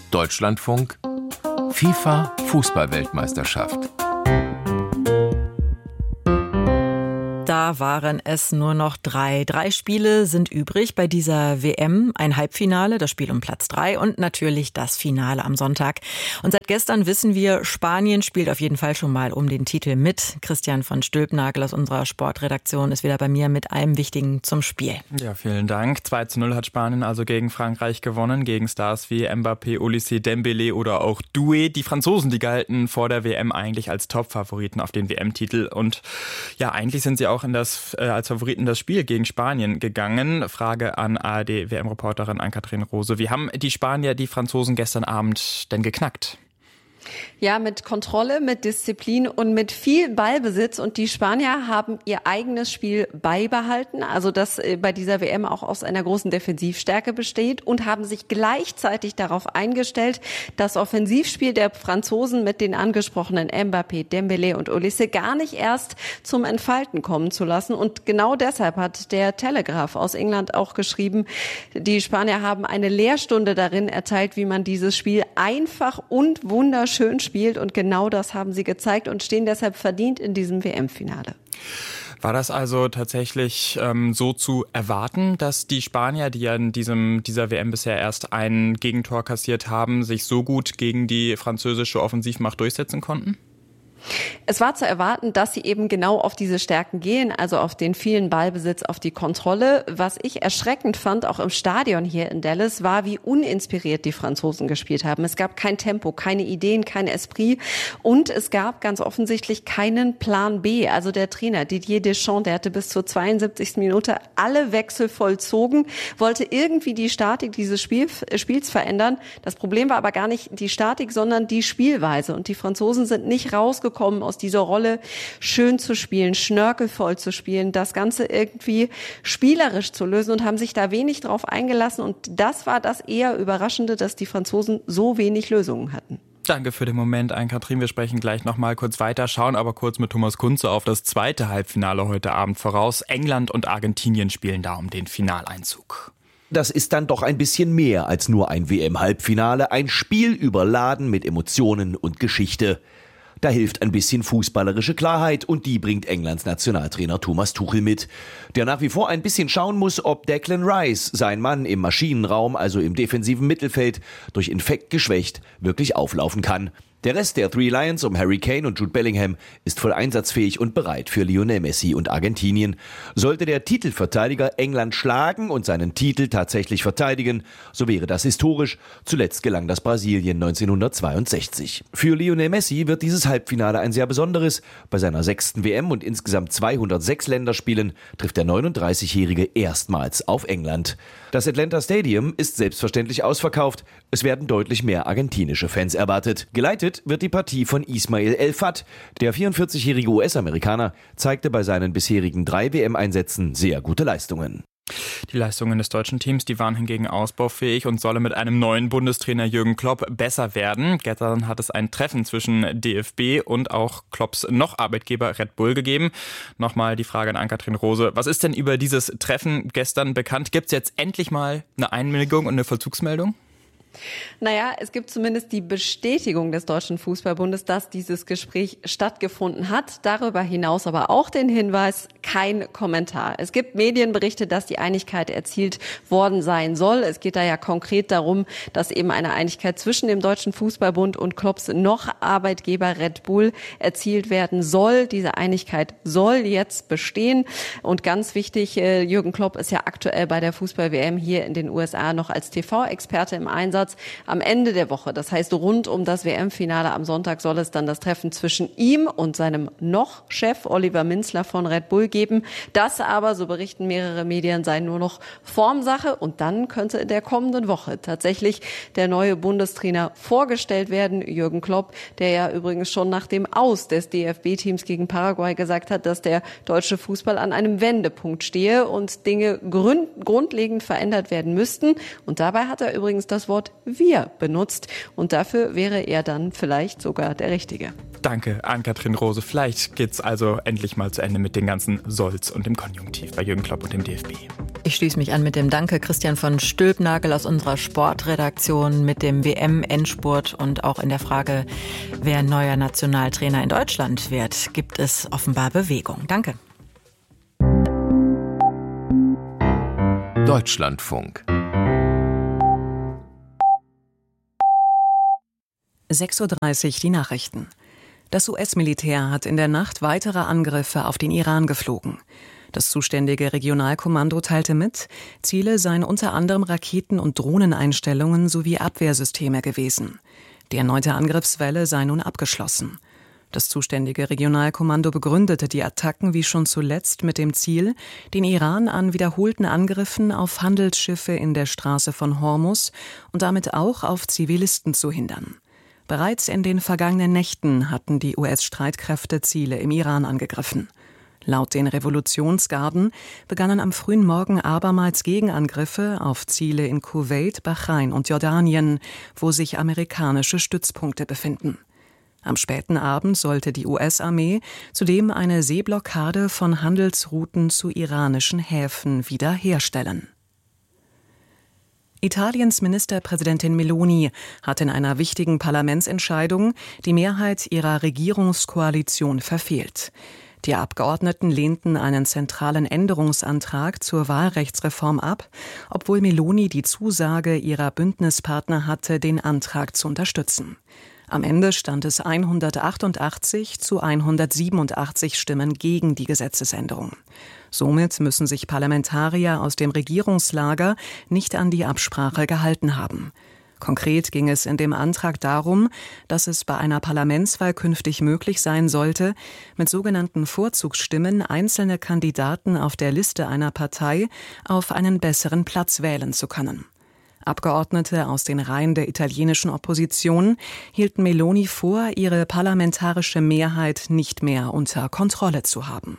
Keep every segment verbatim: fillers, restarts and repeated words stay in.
Deutschlandfunk FIFA Fußball-Weltmeisterschaft. Da waren es nur noch drei. Drei Spiele sind übrig bei dieser W M. Ein Halbfinale, das Spiel um Platz drei und natürlich das Finale am Sonntag. Und seit gestern wissen wir, Spanien spielt auf jeden Fall schon mal um den Titel mit. Christian von Stülpnagel aus unserer Sportredaktion ist wieder bei mir mit allem Wichtigen zum Spiel. Ja, vielen Dank. zwei zu null hat Spanien also gegen Frankreich gewonnen, gegen Stars wie Mbappé, Olise, Dembélé oder auch Doué. Die Franzosen, die galten vor der W M eigentlich als Top-Favoriten auf den W M-Titel. Und ja, eigentlich sind sie auch in das, äh, als Favoriten das Spiel gegen Spanien gegangen. Frage an A R D-W M-Reporterin Ann-Kathrin Rose. Wie haben die Spanier die Franzosen gestern Abend denn geknackt? Ja, mit Kontrolle, mit Disziplin und mit viel Ballbesitz. Und die Spanier haben ihr eigenes Spiel beibehalten, also das bei dieser W M auch aus einer großen Defensivstärke besteht, und haben sich gleichzeitig darauf eingestellt, das Offensivspiel der Franzosen mit den angesprochenen Mbappé, Dembélé und Olise gar nicht erst zum Entfalten kommen zu lassen. Und genau deshalb hat der Telegraph aus England auch geschrieben, die Spanier haben eine Lehrstunde darin erteilt, wie man dieses Spiel einfach und wunderschön schön spielt, und genau das haben sie gezeigt und stehen deshalb verdient in diesem W M-Finale. War das also tatsächlich ähm, so zu erwarten, dass die Spanier, die ja in diesem, dieser W M bisher erst ein Gegentor kassiert haben, sich so gut gegen die französische Offensivmacht durchsetzen konnten? Es war zu erwarten, dass sie eben genau auf diese Stärken gehen, also auf den vielen Ballbesitz, auf die Kontrolle. Was ich erschreckend fand, auch im Stadion hier in Dallas, war, wie uninspiriert die Franzosen gespielt haben. Es gab kein Tempo, keine Ideen, kein Esprit, und es gab ganz offensichtlich keinen Plan B. Also der Trainer Didier Deschamps, der hatte bis zur zweiundsiebzigsten Minute alle Wechsel vollzogen, wollte irgendwie die Statik dieses Spiel, Spiels verändern. Das Problem war aber gar nicht die Statik, sondern die Spielweise. Und die Franzosen sind nicht rausgekommen aus dieser Rolle, schön zu spielen, schnörkelvoll zu spielen, das Ganze irgendwie spielerisch zu lösen, und haben sich da wenig drauf eingelassen. Und das war das eher Überraschende, dass die Franzosen so wenig Lösungen hatten. Danke für den Moment, Ann-Kathrin. Wir sprechen gleich noch mal kurz weiter, schauen aber kurz mit Thomas Kunze auf das zweite Halbfinale heute Abend voraus. England und Argentinien spielen da um den Finaleinzug. Das ist dann doch ein bisschen mehr als nur ein W M-Halbfinale, ein Spiel überladen mit Emotionen und Geschichte. Da hilft ein bisschen fußballerische Klarheit, und die bringt Englands Nationaltrainer Thomas Tuchel mit, der nach wie vor ein bisschen schauen muss, ob Declan Rice, sein Mann im Maschinenraum, also im defensiven Mittelfeld, durch Infekt geschwächt, wirklich auflaufen kann. Der Rest der Three Lions um Harry Kane und Jude Bellingham ist voll einsatzfähig und bereit für Lionel Messi und Argentinien. Sollte der Titelverteidiger England schlagen und seinen Titel tatsächlich verteidigen, so wäre das historisch. Zuletzt gelang das Brasilien neunzehnhundertzweiundsechzig. Für Lionel Messi wird dieses Halbfinale ein sehr besonderes. Bei seiner sechsten W M und insgesamt zweihundertsechs Länderspielen trifft der neununddreißigjährige erstmals auf England. Das Atlanta Stadium ist selbstverständlich ausverkauft. Es werden deutlich mehr argentinische Fans erwartet. Geleitet wird die Partie von Ismail El Fath. Der vierundvierzigjährige U S-Amerikaner zeigte bei seinen bisherigen drei W M-Einsätzen sehr gute Leistungen. Die Leistungen des deutschen Teams, die waren hingegen ausbaufähig und solle mit einem neuen Bundestrainer Jürgen Klopp besser werden. Gestern hat es ein Treffen zwischen D F B und auch Klopps noch Arbeitgeber Red Bull gegeben. Nochmal die Frage an Ann-Kathrin Rose. Was ist denn über dieses Treffen gestern bekannt? Gibt es jetzt endlich mal eine Einwilligung und eine Vollzugsmeldung? Naja, es gibt zumindest die Bestätigung des Deutschen Fußballbundes, dass dieses Gespräch stattgefunden hat. Darüber hinaus aber auch den Hinweis, kein Kommentar. Es gibt Medienberichte, dass die Einigkeit erzielt worden sein soll. Es geht da ja konkret darum, dass eben eine Einigkeit zwischen dem Deutschen Fußballbund und Klopps noch Arbeitgeber Red Bull erzielt werden soll. Diese Einigkeit soll jetzt bestehen. Und ganz wichtig, Jürgen Klopp ist ja aktuell bei der Fußball-W M hier in den U S A noch als T V-Experte im Einsatz. Am Ende der Woche, das heißt rund um das W M-Finale am Sonntag, soll es dann das Treffen zwischen ihm und seinem noch Chef Oliver Minzler von Red Bull geben. Das aber, so berichten mehrere Medien, sei nur noch Formsache, und dann könnte in der kommenden Woche tatsächlich der neue Bundestrainer vorgestellt werden, Jürgen Klopp, der ja übrigens schon nach dem Aus des D F B-Teams gegen Paraguay gesagt hat, dass der deutsche Fußball an einem Wendepunkt stehe und Dinge grund- grundlegend verändert werden müssten. Und dabei hat er übrigens das Wort wir benutzt, und dafür wäre er dann vielleicht sogar der Richtige. Danke, Ann-Kathrin Rose. Vielleicht geht's also endlich mal zu Ende mit den ganzen Solls und dem Konjunktiv bei Jürgen Klopp und dem D F B. Ich schließe mich an mit dem Danke Christian von Stülpnagel aus unserer Sportredaktion mit dem W M-Endspurt und auch in der Frage, wer neuer Nationaltrainer in Deutschland wird, gibt es offenbar Bewegung. Danke. Deutschlandfunk. sechs Uhr dreißig, die Nachrichten. Das U S-Militär hat in der Nacht weitere Angriffe auf den Iran geflogen. Das zuständige Regionalkommando teilte mit, Ziele seien unter anderem Raketen- und Drohneneinstellungen sowie Abwehrsysteme gewesen. Die erneute Angriffswelle sei nun abgeschlossen. Das zuständige Regionalkommando begründete die Attacken wie schon zuletzt mit dem Ziel, den Iran an wiederholten Angriffen auf Handelsschiffe in der Straße von Hormuz und damit auch auf Zivilisten zu hindern. Bereits in den vergangenen Nächten hatten die U S-Streitkräfte Ziele im Iran angegriffen. Laut den Revolutionsgarden begannen am frühen Morgen abermals Gegenangriffe auf Ziele in Kuwait, Bahrain und Jordanien, wo sich amerikanische Stützpunkte befinden. Am späten Abend sollte die U S-Armee zudem eine Seeblockade von Handelsrouten zu iranischen Häfen wiederherstellen. Italiens Ministerpräsidentin Meloni hat in einer wichtigen Parlamentsentscheidung die Mehrheit ihrer Regierungskoalition verfehlt. Die Abgeordneten lehnten einen zentralen Änderungsantrag zur Wahlrechtsreform ab, obwohl Meloni die Zusage ihrer Bündnispartner hatte, den Antrag zu unterstützen. Am Ende stand es hundertachtundachtzig zu hundertsiebenundachtzig Stimmen gegen die Gesetzesänderung. Somit müssen sich Parlamentarier aus dem Regierungslager nicht an die Absprache gehalten haben. Konkret ging es in dem Antrag darum, dass es bei einer Parlamentswahl künftig möglich sein sollte, mit sogenannten Vorzugsstimmen einzelne Kandidaten auf der Liste einer Partei auf einen besseren Platz wählen zu können. Abgeordnete aus den Reihen der italienischen Opposition hielten Meloni vor, ihre parlamentarische Mehrheit nicht mehr unter Kontrolle zu haben.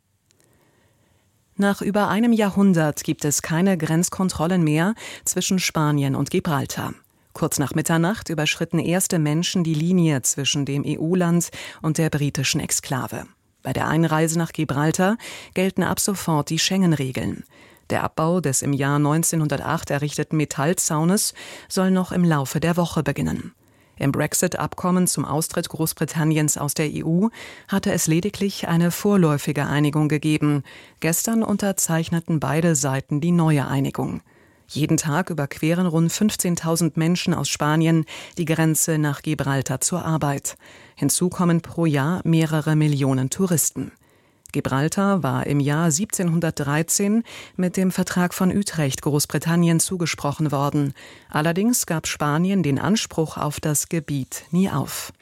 Nach über einem Jahrhundert gibt es keine Grenzkontrollen mehr zwischen Spanien und Gibraltar. Kurz nach Mitternacht überschritten erste Menschen die Linie zwischen dem E U-Land und der britischen Exklave. Bei der Einreise nach Gibraltar gelten ab sofort die Schengen-Regeln. Der Abbau des im Jahr neunzehnhundertacht errichteten Metallzaunes soll noch im Laufe der Woche beginnen. Im Brexit-Abkommen zum Austritt Großbritanniens aus der E U hatte es lediglich eine vorläufige Einigung gegeben. Gestern unterzeichneten beide Seiten die neue Einigung. Jeden Tag überqueren rund fünfzehntausend Menschen aus Spanien die Grenze nach Gibraltar zur Arbeit. Hinzu kommen pro Jahr mehrere Millionen Touristen. Gibraltar war im Jahr siebzehnhundertdreizehn mit dem Vertrag von Utrecht Großbritannien zugesprochen worden. Allerdings gab Spanien den Anspruch auf das Gebiet nie auf.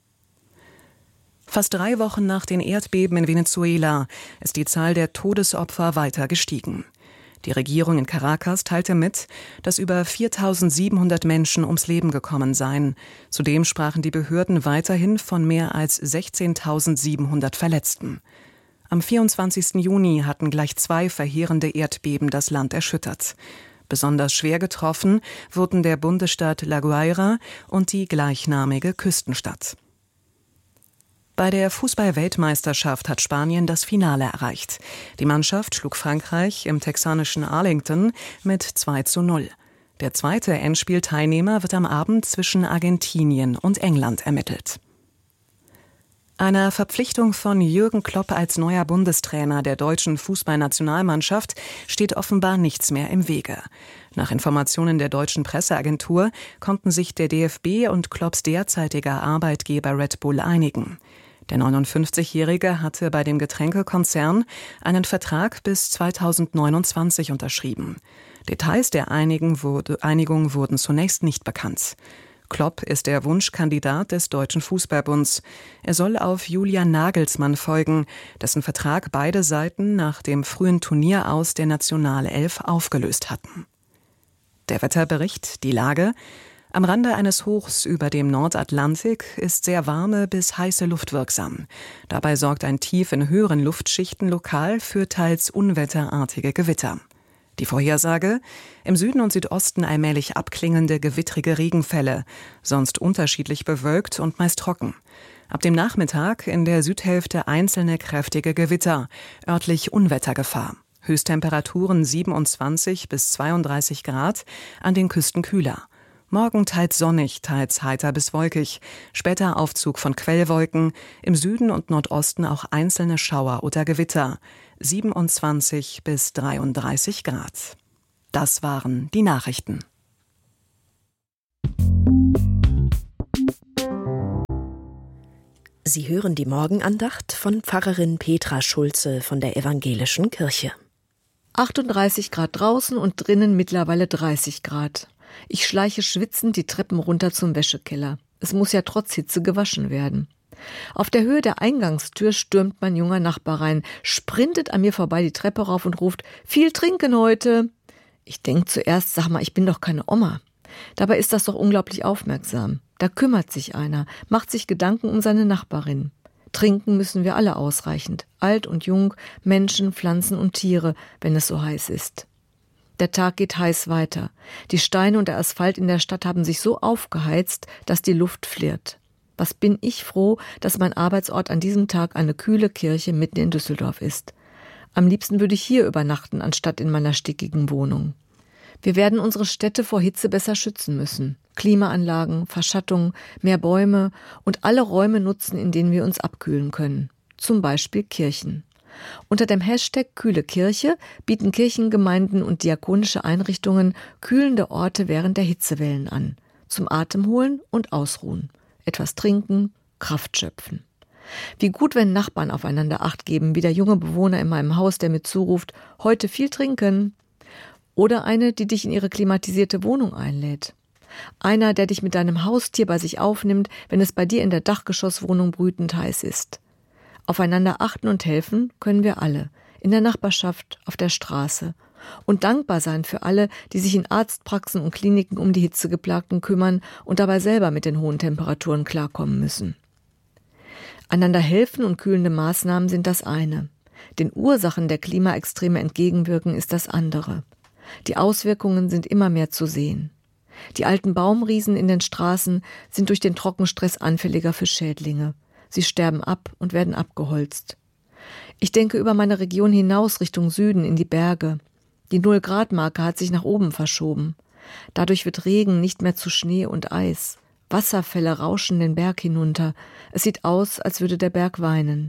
Fast drei Wochen nach den Erdbeben in Venezuela ist die Zahl der Todesopfer weiter gestiegen. Die Regierung in Caracas teilte mit, dass über viertausendsiebenhundert Menschen ums Leben gekommen seien. Zudem sprachen die Behörden weiterhin von mehr als sechzehntausendsiebenhundert Verletzten. Am vierundzwanzigsten Juni hatten gleich zwei verheerende Erdbeben das Land erschüttert. Besonders schwer getroffen wurden der Bundesstaat La Guaira und die gleichnamige Küstenstadt. Bei der Fußball-Weltmeisterschaft hat Spanien das Finale erreicht. Die Mannschaft schlug Frankreich im texanischen Arlington mit zwei zu null. Der zweite Endspielteilnehmer wird am Abend zwischen Argentinien und England ermittelt. Einer Verpflichtung von Jürgen Klopp als neuer Bundestrainer der deutschen Fußballnationalmannschaft steht offenbar nichts mehr im Wege. Nach Informationen der deutschen Presseagentur konnten sich der D F B und Klopps derzeitiger Arbeitgeber Red Bull einigen. Der neunundfünfzigjährige hatte bei dem Getränkekonzern einen Vertrag bis zweitausendneunundzwanzig unterschrieben. Details der Einigung wurden zunächst nicht bekannt. Klopp ist der Wunschkandidat des Deutschen Fußballbunds. Er soll auf Julian Nagelsmann folgen, dessen Vertrag beide Seiten nach dem frühen Turnier aus der Nationalelf aufgelöst hatten. Der Wetterbericht, die Lage: Am Rande eines Hochs über dem Nordatlantik ist sehr warme bis heiße Luft wirksam. Dabei sorgt ein Tief in höheren Luftschichten lokal für teils unwetterartige Gewitter. Die Vorhersage: Im Süden und Südosten allmählich abklingende gewittrige Regenfälle, sonst unterschiedlich bewölkt und meist trocken. Ab dem Nachmittag in der Südhälfte einzelne kräftige Gewitter, örtlich Unwettergefahr. Höchsttemperaturen siebenundzwanzig bis zweiunddreißig Grad, an den Küsten kühler. Morgen teils sonnig, teils heiter bis wolkig, später Aufzug von Quellwolken, im Süden und Nordosten auch einzelne Schauer oder Gewitter, siebenundzwanzig bis dreiunddreißig Grad. Das waren die Nachrichten. Sie hören die Morgenandacht von Pfarrerin Petra Schulze von der Evangelischen Kirche. achtunddreißig Grad draußen und drinnen mittlerweile dreißig Grad. Ich schleiche schwitzend die Treppen runter zum Wäschekeller. Es muss ja trotz Hitze gewaschen werden. Auf der Höhe der Eingangstür stürmt mein junger Nachbar rein, sprintet an mir vorbei die Treppe rauf und ruft: Viel trinken heute! Ich denke zuerst, sag mal, ich bin doch keine Oma. Dabei ist das doch unglaublich aufmerksam. Da kümmert sich einer, macht sich Gedanken um seine Nachbarin. Trinken müssen wir alle ausreichend, alt und jung, Menschen, Pflanzen und Tiere, wenn es so heiß ist. Der Tag geht heiß weiter. Die Steine und der Asphalt in der Stadt haben sich so aufgeheizt, dass die Luft flirrt. Was bin ich froh, dass mein Arbeitsort an diesem Tag eine kühle Kirche mitten in Düsseldorf ist. Am liebsten würde ich hier übernachten, anstatt in meiner stickigen Wohnung. Wir werden unsere Städte vor Hitze besser schützen müssen. Klimaanlagen, Verschattung, mehr Bäume und alle Räume nutzen, in denen wir uns abkühlen können. Zum Beispiel Kirchen. Unter dem Hashtag Kühle Kirche bieten Kirchengemeinden und diakonische Einrichtungen kühlende Orte während der Hitzewellen an. Zum Atemholen und Ausruhen. Etwas trinken, Kraft schöpfen. Wie gut, wenn Nachbarn aufeinander Acht geben, wie der junge Bewohner in meinem Haus, der mir zuruft: Heute viel trinken. Oder eine, die dich in ihre klimatisierte Wohnung einlädt. Einer, der dich mit deinem Haustier bei sich aufnimmt, wenn es bei dir in der Dachgeschosswohnung brütend heiß ist. Aufeinander achten und helfen können wir alle, in der Nachbarschaft, auf der Straße. Und dankbar sein für alle, die sich in Arztpraxen und Kliniken um die Hitzegeplagten kümmern und dabei selber mit den hohen Temperaturen klarkommen müssen. Einander helfen und kühlende Maßnahmen sind das eine. Den Ursachen der Klimaextreme entgegenwirken ist das andere. Die Auswirkungen sind immer mehr zu sehen. Die alten Baumriesen in den Straßen sind durch den Trockenstress anfälliger für Schädlinge. Sie sterben ab und werden abgeholzt. Ich denke über meine Region hinaus Richtung Süden in die Berge. Die Null-Grad-Marke hat sich nach oben verschoben. Dadurch wird Regen nicht mehr zu Schnee und Eis. Wasserfälle rauschen den Berg hinunter. Es sieht aus, als würde der Berg weinen.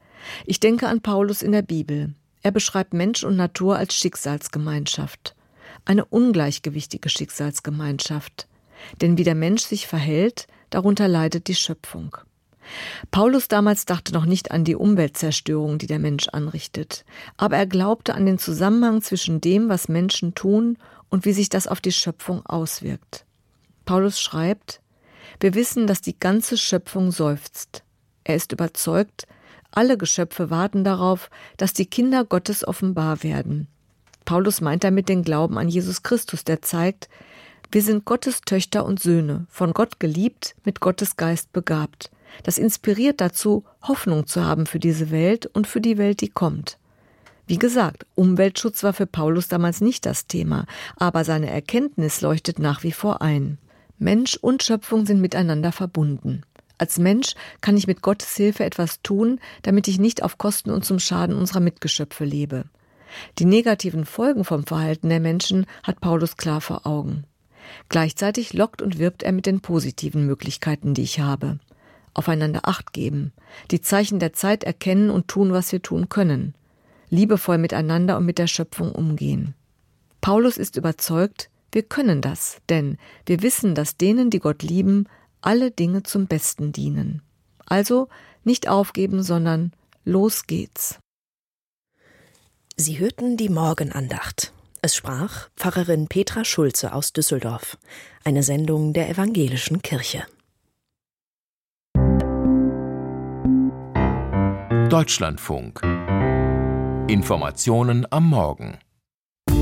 Ich denke an Paulus in der Bibel. Er beschreibt Mensch und Natur als Schicksalsgemeinschaft. Eine ungleichgewichtige Schicksalsgemeinschaft. Denn wie der Mensch sich verhält, darunter leidet die Schöpfung. Paulus damals dachte noch nicht an die Umweltzerstörung, die der Mensch anrichtet. Aber er glaubte an den Zusammenhang zwischen dem, was Menschen tun und wie sich das auf die Schöpfung auswirkt. Paulus schreibt: Wir wissen, dass die ganze Schöpfung seufzt. Er ist überzeugt, alle Geschöpfe warten darauf, dass die Kinder Gottes offenbar werden. Paulus meint damit den Glauben an Jesus Christus, der zeigt, wir sind Gottes Töchter und Söhne, von Gott geliebt, mit Gottes Geist begabt. Das inspiriert dazu, Hoffnung zu haben für diese Welt und für die Welt, die kommt. Wie gesagt, Umweltschutz war für Paulus damals nicht das Thema, aber seine Erkenntnis leuchtet nach wie vor ein. Mensch und Schöpfung sind miteinander verbunden. Als Mensch kann ich mit Gottes Hilfe etwas tun, damit ich nicht auf Kosten und zum Schaden unserer Mitgeschöpfe lebe. Die negativen Folgen vom Verhalten der Menschen hat Paulus klar vor Augen. Gleichzeitig lockt und wirbt er mit den positiven Möglichkeiten, die ich habe. Aufeinander Acht geben, die Zeichen der Zeit erkennen und tun, was wir tun können. Liebevoll miteinander und mit der Schöpfung umgehen. Paulus ist überzeugt, wir können das, denn wir wissen, dass denen, die Gott lieben, alle Dinge zum Besten dienen. Also nicht aufgeben, sondern los geht's. Sie hörten die Morgenandacht. Es sprach Pfarrerin Petra Schulze aus Düsseldorf. Eine Sendung der Evangelischen Kirche. Deutschlandfunk. Informationen am Morgen.